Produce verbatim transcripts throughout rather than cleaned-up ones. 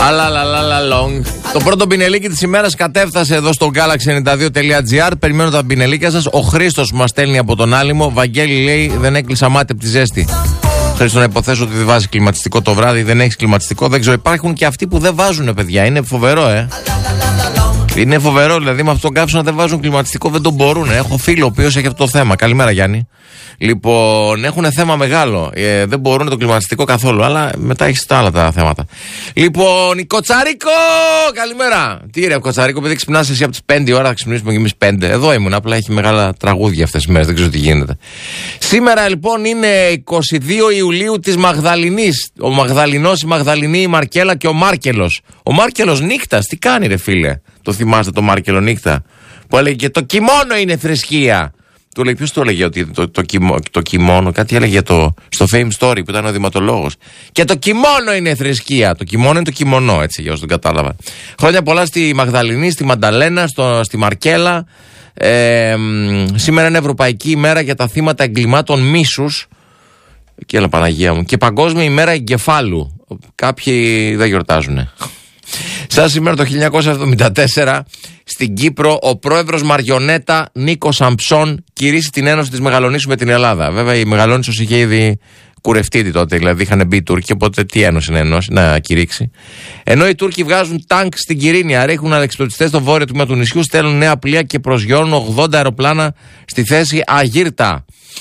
Αλαλαλαλα long. Το πρώτο πινελίκι της ημέρας κατέφτασε εδώ στο γκάλαξι ενενήντα δύο τελεία τζι άρ. Περιμένω τα πινελίκια σας. Ο Χρήστος μας στέλνει από τον Άλυμο. Βαγγέλη λέει: δεν έκλεισα μάτι από τη ζέστη. Χρήστο, να υποθέσω ότι δεν βάζει κλιματιστικό το βράδυ, δεν έχει κλιματιστικό. Δεν ξέρω, υπάρχουν και αυτοί που δεν βάζουν, παιδιά. Είναι φοβερό, ε. Είναι φοβερό, δηλαδή με αυτόν τον καύσωνα δεν βάζουν κλιματιστικό, δεν τον μπορούν. Έχω φίλο ο οποίος έχει αυτό το θέμα. Καλημέρα, Γιάννη. Λοιπόν, έχουν θέμα μεγάλο. Ε, δεν μπορούν το κλιματιστικό καθόλου, αλλά μετά έχει τα άλλα τα θέματα. Λοιπόν, η Κοτσαρίκο! Καλημέρα. Τι ρε, Κοτσαρίκο, παιδί, ξυπνάς εσύ από τις πέντε ώρα, θα ξυπνήσουμε και εμείς πέντε. Εδώ ήμουν, απλά έχει μεγάλα τραγούδια αυτές τις μέρες, δεν ξέρω τι γίνεται. Σήμερα λοιπόν είναι εικοστή δεύτερη Ιουλίου της Μαγδαληνής. Ο Μαγδαληνός, η Μαγδαληνή, η Μαρκέλα και ο Μάρκελος. Ο Μάρκελος νύχτας, τι κάνει, ρε φίλε. Το θυμάστε το Μάρκελο νύχτα που έλεγε και το κιμόνο είναι θρησκεία. Του λέει, ποιος το έλεγε ότι το, το, το, το κιμόνο, κάτι έλεγε το, στο Fame Story που ήταν ο δηματολόγος. Και το κιμόνο είναι θρησκεία. Το κιμόνο είναι το κιμονό, έτσι για όσοι τον κατάλαβα. Χρόνια πολλά στη Μαγδαληνή, στη Μανταλένα, στο, στη Μαρκέλα. Ε, σήμερα είναι Ευρωπαϊκή ημέρα για τα θύματα εγκλημάτων μίσους. Και έλα Παναγία μου. Και Παγκόσμια ημέρα εγκεφάλου. Κάποιοι δεν γιορτάζουνε. Σαν σήμερα το χίλια εννιακόσια εβδομήντα τέσσερα στην Κύπρο ο πρόεδρος Μαριονέτα Νίκος Αμψών κηρύσσει την ένωση της Μεγαλονήσου με την Ελλάδα. Βέβαια η Μεγαλόνισσος είχε ήδη κουρευτεί τότε, δηλαδή είχαν μπει οι Τούρκοι, οπότε τι ένωση να ενώσει, να κηρύξει. Ενώ οι Τούρκοι βγάζουν τάγκ στην Κυρίνια, ρίχνουν αλεξιπτωτιστές στο βόρειο τμήμα του νησιού, στέλνουν νέα πλοία και προσγειώνουν ογδόντα αεροπλάνα στη θέση Αγύρτα.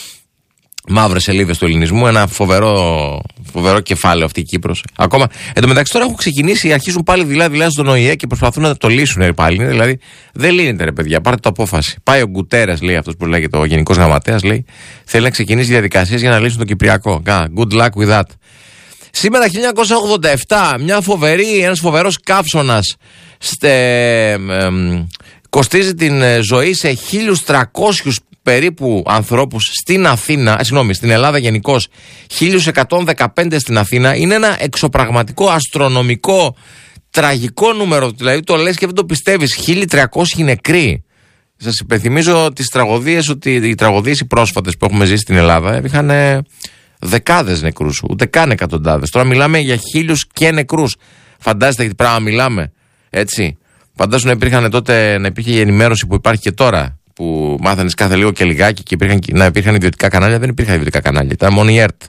Μαύρες σελίδες του ελληνισμού, ένα φοβερό, φοβερό κεφάλαιο αυτή η Κύπρος. Ακόμα. Εν τω μεταξύ τώρα έχουν ξεκινήσει, αρχίζουν πάλι δειλά-δειλά στον Ο Ε Ε και προσπαθούν να το λύσουν ρε, πάλι. Δηλαδή δεν λύνεται ρε παιδιά, πάρτε το απόφαση. Πάει ο Γκουτέρες, λέει αυτός που λέγεται ο Γενικός Γραμματέας, λέει, θέλει να ξεκινήσει διαδικασίες για να λύσουν το Κυπριακό. Good luck with that. Σήμερα χίλια εννιακόσια ογδόντα επτά, μια φοβερή, ένας φοβερός καύσωνας στε, ε, ε, κοστίζει την ζωή σε χίλιους τριακόσιους περίπου ανθρώπους στην Αθήνα, συγγνώμη, στην Ελλάδα γενικώς, χίλια εκατόν δεκαπέντε στην Αθήνα. Είναι ένα εξωπραγματικό, αστρονομικό, τραγικό νούμερο. Δηλαδή το λες και δεν το πιστεύεις. χίλια τριακόσιοι νεκροί. Σας υπενθυμίζω τις τραγωδίες, ότι οι τραγωδίες οι πρόσφατες που έχουμε ζήσει στην Ελλάδα είχαν δεκάδες νεκρούς, ούτε καν εκατοντάδες. Τώρα μιλάμε για χίλιους και νεκρούς. Φαντάζεστε τι πράγμα μιλάμε, έτσι. Φαντάζομαι να υπήρχαν τότε, να υπήρχε η ενημέρωση που υπάρχει και τώρα, που μάθανε κάθε λίγο και λιγάκι και υπήρχαν, να υπήρχαν ιδιωτικά κανάλια. Δεν υπήρχαν ιδιωτικά κανάλια, ήταν μόνο η ΕΡΤ.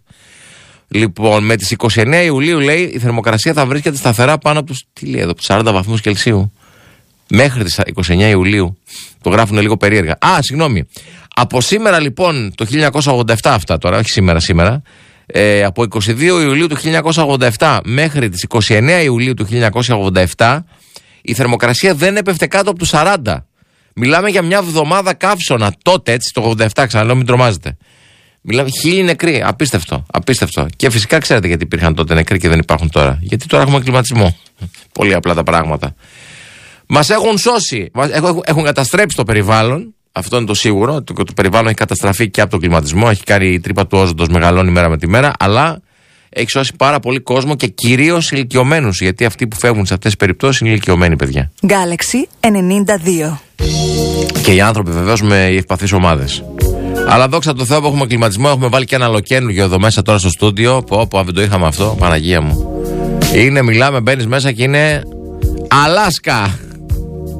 Λοιπόν, με τις εικοστή ενάτη Ιουλίου, λέει, η θερμοκρασία θα βρίσκεται σταθερά πάνω από τους, τι λέει εδώ, σαράντα βαθμούς Κελσίου. Μέχρι τις εικοστή ενάτη Ιουλίου. Το γράφουν λίγο περίεργα. Α, συγγνώμη. Από σήμερα λοιπόν, το χίλια εννιακόσια ογδόντα επτά αυτά τώρα, όχι σήμερα, σήμερα. Ε, από εικοστή δεύτερη Ιουλίου του χίλια εννιακόσια ογδόντα επτά μέχρι τις εικοστή ενάτη Ιουλίου του χίλια εννιακόσια ογδόντα επτά, η θερμοκρασία δεν έπεφτε κάτω από τους σαράντα. Μιλάμε για μια εβδομάδα καύσωνα τότε, έτσι, το ογδόντα επτά, ξαναλέω, μην τρομάζετε. Μιλάμε χίλιοι νεκροί. Απίστευτο, απίστευτο. Και φυσικά ξέρετε γιατί υπήρχαν τότε νεκροί και δεν υπάρχουν τώρα. Γιατί τώρα έχουμε κλιματισμό. Πολύ απλά τα πράγματα. Μας έχουν σώσει, έχουν, έχουν καταστρέψει το περιβάλλον. Αυτό είναι το σίγουρο. Το, το περιβάλλον έχει καταστραφεί και από τον κλιματισμό. Έχει κάνει η τρύπα του όζοντος, μεγαλώνει μέρα με τη μέρα. Αλλά έχει σώσει πάρα πολύ κόσμο και κυρίως ηλικιωμένους. Γιατί αυτοί που φεύγουν σε αυτές τις περιπτώσεις είναι ηλικιωμένοι, παιδιά. Galaxy ενενήντα δύο. Και οι άνθρωποι βεβαίως με οι ευπαθείς ομάδες. Αλλά δόξα τω Θεώ που έχουμε κλιματισμό, έχουμε βάλει και ένα ολοκαίνουργιο εδώ μέσα τώρα στο στούντιο. Που όπου αν δεν το είχαμε αυτό, Παναγία μου. Είναι, μιλάμε, μπαίνεις μέσα και είναι Αλάσκα.